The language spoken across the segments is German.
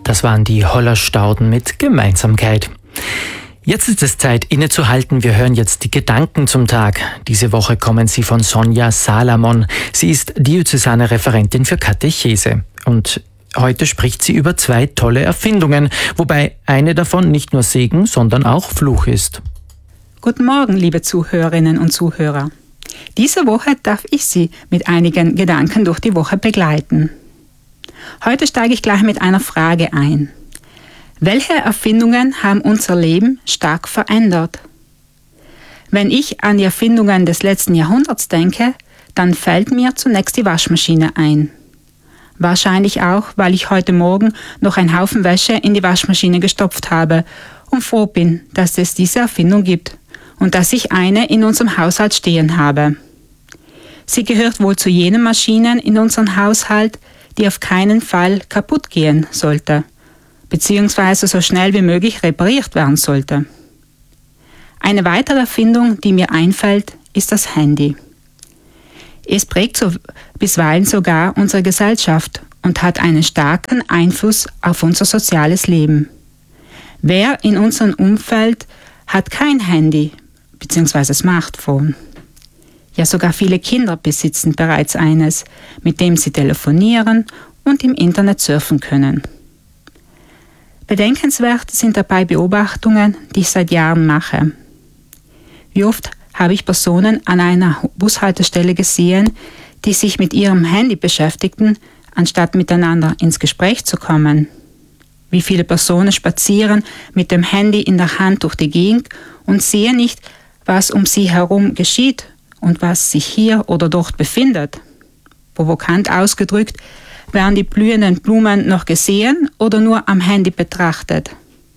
Das waren die Hollerstauden mit Gemeinsamkeit. Jetzt ist es Zeit, innezuhalten. Wir hören jetzt die Gedanken zum Tag. Diese Woche kommen sie von Sonja Salamon. Sie ist diözesane Referentin für Katechese. Und heute spricht sie über 2 tolle Erfindungen, wobei eine davon nicht nur Segen, sondern auch Fluch ist. Guten Morgen, liebe Zuhörerinnen und Zuhörer. Diese Woche darf ich Sie mit einigen Gedanken durch die Woche begleiten. Heute steige ich gleich mit einer Frage ein. Welche Erfindungen haben unser Leben stark verändert? Wenn ich an die Erfindungen des letzten Jahrhunderts denke, dann fällt mir zunächst die Waschmaschine ein. Wahrscheinlich auch, weil ich heute Morgen noch einen Haufen Wäsche in die Waschmaschine gestopft habe und froh bin, dass es diese Erfindung gibt und dass ich eine in unserem Haushalt stehen habe. Sie gehört wohl zu jenen Maschinen in unserem Haushalt, die auf keinen Fall kaputt gehen sollte, beziehungsweise so schnell wie möglich repariert werden sollte. Eine weitere Erfindung, die mir einfällt, ist das Handy. Es prägt bisweilen sogar unsere Gesellschaft und hat einen starken Einfluss auf unser soziales Leben. Wer in unserem Umfeld hat kein Handy bzw. Smartphone? Ja, sogar viele Kinder besitzen bereits eines, mit dem sie telefonieren und im Internet surfen können. Bedenkenswert sind dabei Beobachtungen, die ich seit Jahren mache. Wie oft habe ich Personen an einer Bushaltestelle gesehen, die sich mit ihrem Handy beschäftigten, anstatt miteinander ins Gespräch zu kommen. Wie viele Personen spazieren mit dem Handy in der Hand durch die Gegend und sehen nicht, was um sie herum geschieht und was sich hier oder dort befindet. Provokant ausgedrückt, werden die blühenden Blumen noch gesehen oder nur am Handy betrachtet?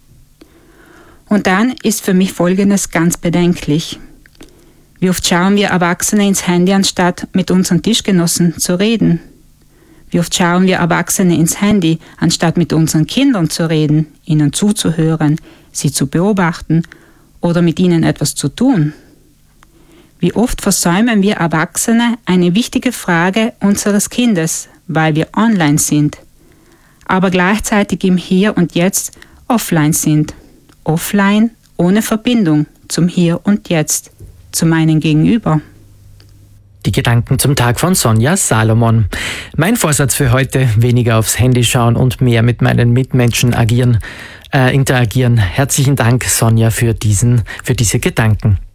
Und dann ist für mich Folgendes ganz bedenklich. Wie oft schauen wir Erwachsene ins Handy, anstatt mit unseren Tischgenossen zu reden? Wie oft schauen wir Erwachsene ins Handy, anstatt mit unseren Kindern zu reden, ihnen zuzuhören, sie zu beobachten oder mit ihnen etwas zu tun? Wie oft versäumen wir Erwachsene eine wichtige Frage unseres Kindes, weil wir online sind, aber gleichzeitig im Hier und Jetzt offline sind. Offline ohne Verbindung zum Hier und Jetzt, zu meinem Gegenüber. Die Gedanken zum Tag von Sonja Salamon. Mein Vorsatz für heute: weniger aufs Handy schauen und mehr mit meinen Mitmenschen interagieren. Herzlichen Dank, Sonja, für diese Gedanken.